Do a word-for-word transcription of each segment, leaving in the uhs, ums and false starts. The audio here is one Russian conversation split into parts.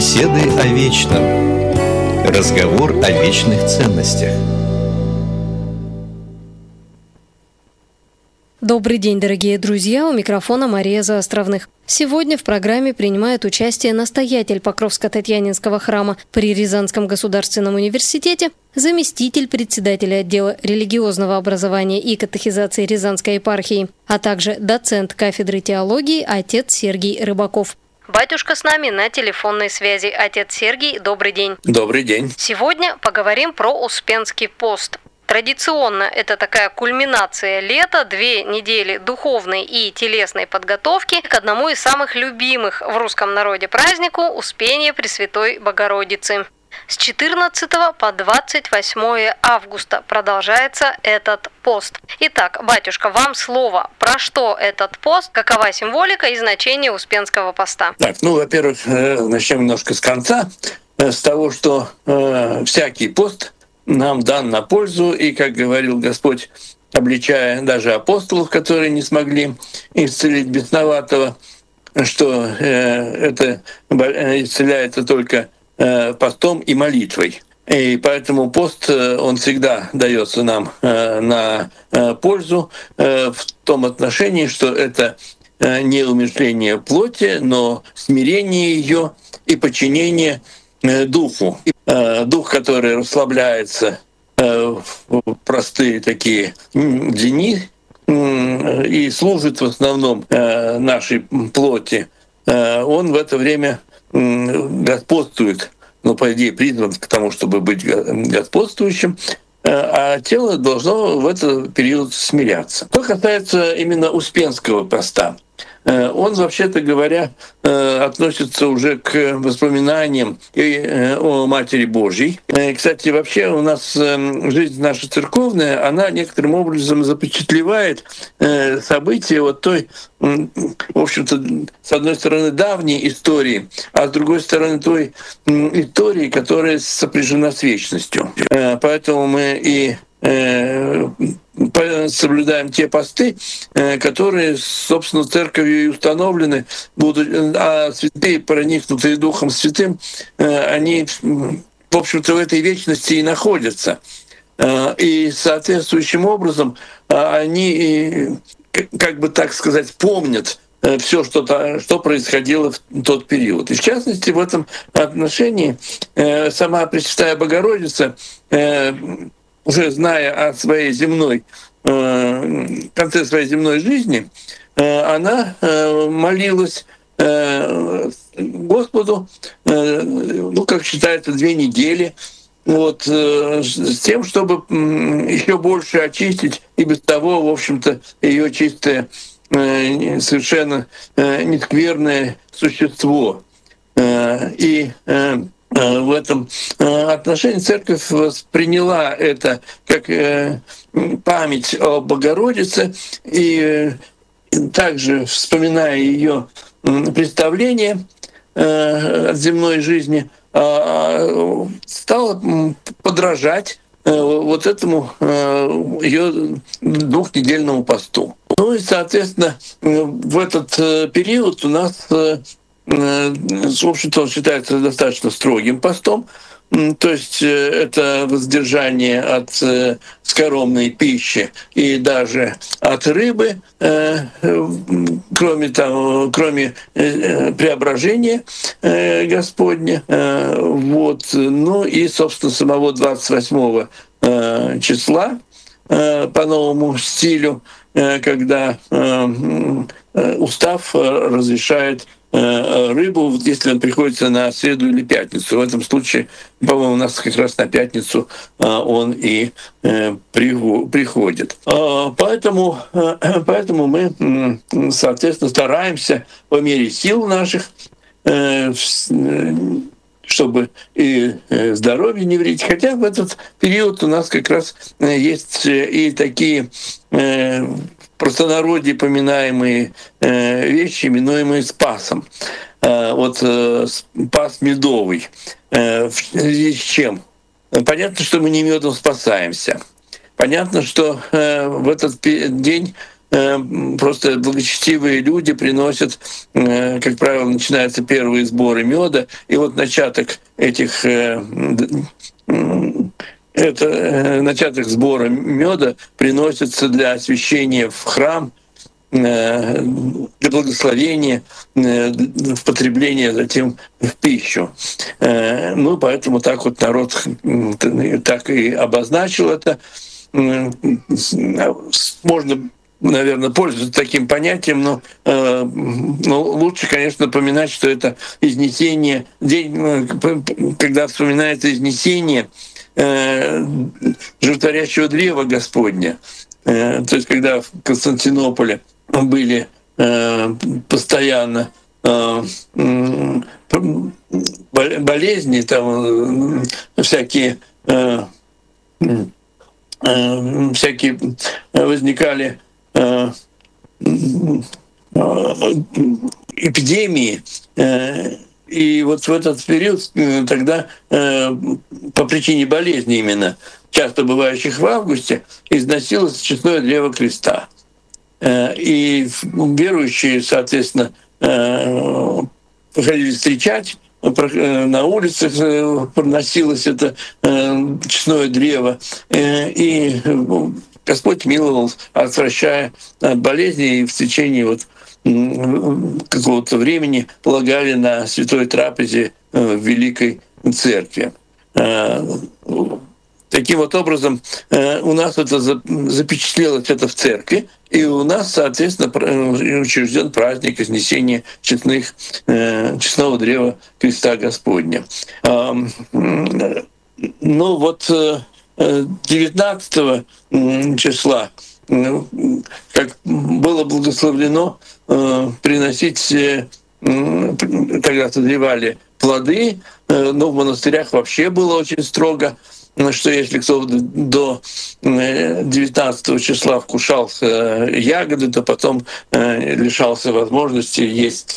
Беседы о вечном. Разговор о вечных ценностях. Добрый день, дорогие друзья! У микрофона Мария Заостровных. Сегодня в программе принимает участие настоятель Покровско-Татьянинского храма при Рязанском государственном университете, заместитель председателя отдела религиозного образования и катехизации Рязанской епархии, а также доцент кафедры теологии отец Сергий Рыбаков. Батюшка с нами на телефонной связи. Отец Сергий, добрый день. Добрый день. Сегодня поговорим про Успенский пост. Традиционно это такая кульминация лета, две недели духовной и телесной подготовки к одному из самых любимых в русском народе празднику – Успения Пресвятой Богородицы. С четырнадцатого по двадцать восьмое августа продолжается этот пост. Итак, батюшка, вам слово. Про что этот пост? Какова символика и значение Успенского поста? Так, ну, во-первых, начнем немножко с конца, с того, что э, всякий пост нам дан на пользу, и, как говорил Господь, обличая даже апостолов, которые не смогли исцелить бесноватого, что э, это исцеляется только э, постом и молитвой. И поэтому пост, он всегда дается нам э, на э, пользу э, в том отношении, что это э, не умерщвление плоти, но смирение ее и подчинение э, духу. Дух, который расслабляется в простые такие дни и служит в основном нашей плоти, он в это время господствует, ну, по идее, призван к тому, чтобы быть господствующим, а тело должно в этот период смиряться. Что касается именно Успенского поста, он, вообще-то говоря, относится уже к воспоминаниям о Матери Божьей. Кстати, вообще у нас жизнь наша церковная, она некоторым образом запечатлевает события вот той, в общем-то, с одной стороны, давней истории, а с другой стороны, той истории, которая сопряжена с вечностью. Поэтому мы и соблюдаем те посты, которые, собственно, церковью и установлены, будут, а святые, проникнутые Духом Святым, они, в общем-то, в этой вечности и находятся. И соответствующим образом они, как бы так сказать, помнят все, что, что происходило в тот период. И в частности, в этом отношении сама Пресвятая Богородица, уже зная о своей земной, в конце своей земной жизни, она молилась Господу, ну, как считается, две недели, вот, с тем, чтобы еще больше очистить и без того, в общем-то, ее чистое, совершенно нескверное существо. И в этом отношении церковь восприняла это как память о Богородице, и также, вспоминая ее представление от земной жизни, стала подражать вот этому ее двухнедельному посту. Ну и, соответственно, в этот период у нас, в общем-то, он считается достаточно строгим постом, то есть это воздержание от скоромной пищи и даже от рыбы, кроме того, кроме преображения Господня. Вот. Ну и, собственно, самого двадцать восьмого числа по новому стилю, когда устав разрешает рыбу, если он приходится на среду или пятницу. В этом случае, по-моему, у нас как раз на пятницу он и приходит. Поэтому, поэтому мы, соответственно, стараемся по мере сил наших, чтобы и здоровье не вредить. Хотя в этот период у нас как раз есть и такие простонародье поминаемые вещи, именуемые спасом. Вот спас медовый. В связи с чем? Понятно, что мы не медом спасаемся. Понятно, что в этот день просто благочестивые люди приносят, как правило, начинаются первые сборы меда, и вот начаток этих это начаток сбора меда приносится для освящения в храм, для благословения, в потребление затем в пищу. Ну, поэтому так вот народ так и обозначил это. Можно, наверное, пользоваться таким понятием, но, но лучше, конечно, напоминать, что это изнесение, день, когда вспоминается изнесение животворящего древа Господня. То есть, когда в Константинополе были постоянно болезни, там всякие всякие возникали эпидемии. И вот в этот период тогда по причине болезни именно, часто бывающих в августе, износилось честное древо креста. И верующие, соответственно, приходили встречать, на улицах проносилось это честное древо, и Господь миловал, отвращая от болезней, и в течение вот какого-то времени полагали на святой трапезе в Великой Церкви. Таким вот образом у нас это запечатлелось это в церкви, и у нас, соответственно, учрежден праздник Изнесения честных, честного древа креста Господня. Ну вот девятнадцатого числа, как было благословлено приносить, тогда созревали плоды, но в монастырях вообще было очень строго, что если кто до девятнадцатого числа вкушал ягоды, то потом лишался возможности есть,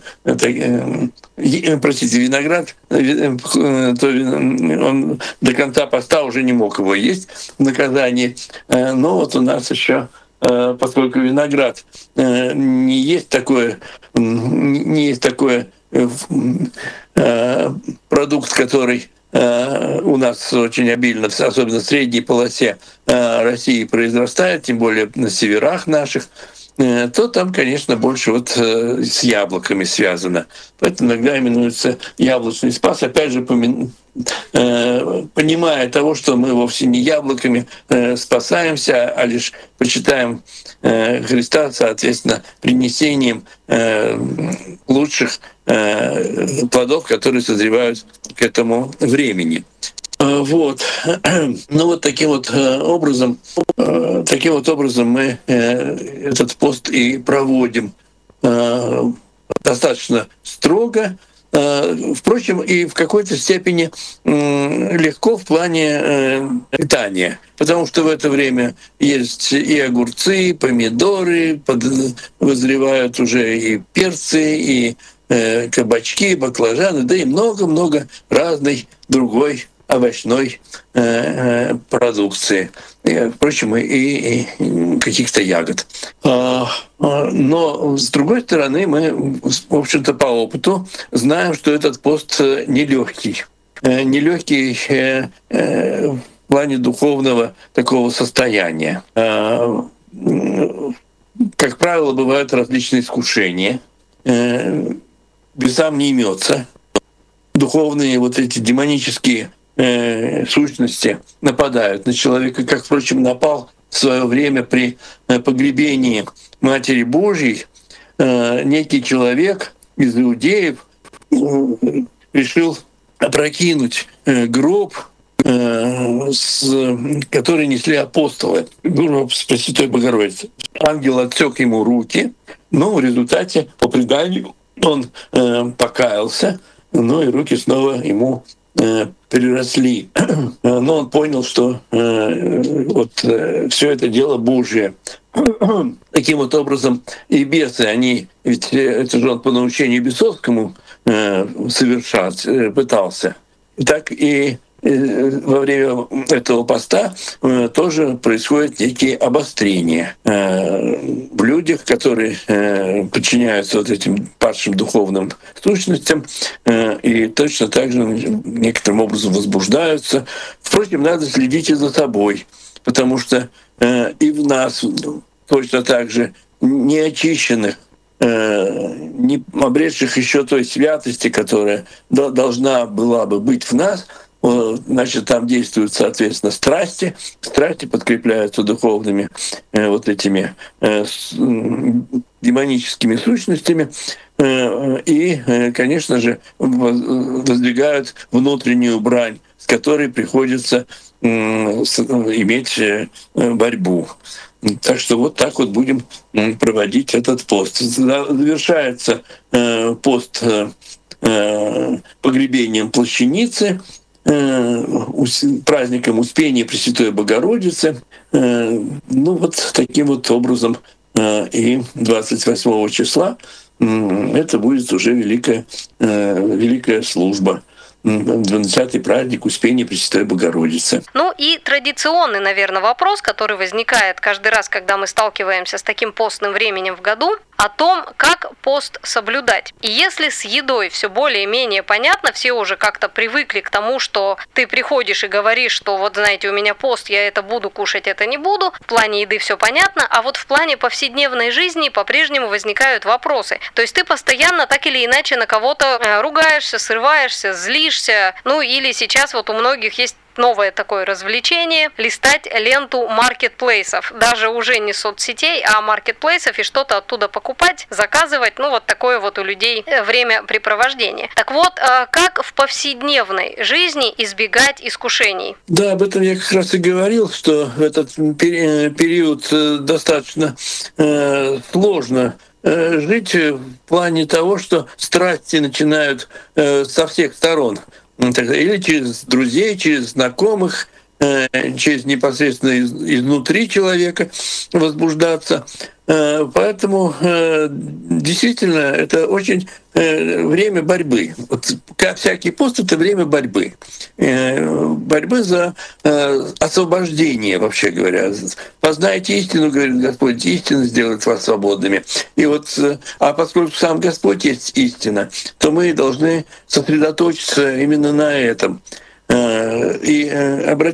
простите, виноград, то он до конца поста уже не мог его есть в наказании. Но вот у нас еще, поскольку виноград не есть такое, не есть такое продукт, который у нас очень обильно, особенно в средней полосе России произрастает, тем более на северах наших, то там, конечно, больше вот с яблоками связано. Поэтому иногда именуется яблочный спас. Опять же, понимая того, что мы вовсе не яблоками спасаемся, а лишь почитаем Христа, соответственно, принесением лучших плодов, которые созревают к этому времени. Вот. Ну вот таким вот образом, таким вот образом мы этот пост и проводим достаточно строго. Впрочем, и в какой-то степени легко в плане питания, потому что в это время есть и огурцы, и помидоры, вызревают уже и перцы, и кабачки, баклажаны, да и много-много разной другой овощной продукции, впрочем, и, и каких-то ягод. Но, с другой стороны, мы, в общем-то, по опыту знаем, что этот пост нелегкий. Нелегкий в плане духовного такого состояния. Как правило, бывают различные искушения. Бесам не имется. Духовные вот эти демонические сущности нападают на человека, как, впрочем, напал в свое время при погребении Матери Божьей некий человек из иудеев решил опрокинуть гроб, который несли апостолы, гроб с Пресвятой Богородицей. Ангел отсек ему руки, но в результате, по преданию, он покаялся, но и руки снова ему переросли. Но он понял, что вот все это дело Божие. Таким вот образом и бесы, они, ведь это же он по научению бесовскому совершать пытался, так и во время этого поста тоже происходят некие обострения в людях, которые подчиняются вот этим падшим духовным сущностям и точно так же некоторым образом возбуждаются. Впрочем, надо следить и за собой, потому что и в нас точно так же неочищенных, не обретших еще той святости, которая должна была бы быть в нас, значит, там действуют, соответственно, страсти. Страсти подкрепляются духовными вот этими демоническими сущностями и, конечно же, воздвигают внутреннюю брань, с которой приходится иметь борьбу. Так что вот так вот будем проводить этот пост. Завершается пост погребением плащаницы, праздником Успения Пресвятой Богородицы. Ну вот таким вот образом и двадцать восьмого числа это будет уже великая, великая служба. двадцатый праздник Успения Пресвятой Богородицы. Ну и традиционный, наверное, вопрос, который возникает каждый раз, когда мы сталкиваемся с таким постным временем в году, о том, как пост соблюдать. И если с едой все более-менее понятно, все уже как-то привыкли к тому, что ты приходишь и говоришь, что вот знаете, у меня пост, я это буду кушать, это не буду, в плане еды все понятно, а вот в плане повседневной жизни по-прежнему возникают вопросы. То есть ты постоянно так или иначе на кого-то ругаешься, срываешься, злишься, ну или сейчас вот у многих есть новое такое развлечение – листать ленту маркетплейсов. Даже уже не соцсетей, а маркетплейсов, и что-то оттуда покупать, заказывать. Ну, вот такое вот у людей времяпрепровождение. Так вот, как в повседневной жизни избегать искушений? Да, об этом я как раз и говорил, что в этот период достаточно сложно жить в плане того, что страсти начинают со всех сторон. Или через друзей, через знакомых, через непосредственно изнутри человека возбуждаться. Поэтому действительно это очень время борьбы. Вот, как всякий пост — это время борьбы. Борьбы за освобождение, вообще говоря. «Познайте истину, — говорит Господь, — истина сделает вас свободными». И вот, а поскольку сам Господь есть истина, то мы должны сосредоточиться именно на этом. И обратить